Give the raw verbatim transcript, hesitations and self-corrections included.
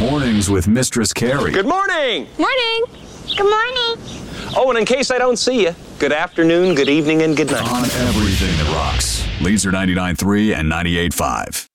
Mornings with Mistress Carrie. Good morning. Morning. Good morning. Oh, and in case I don't see you, good afternoon, good evening, and good night. On everything that rocks. Laser ninety-nine point three and ninety-eight point five.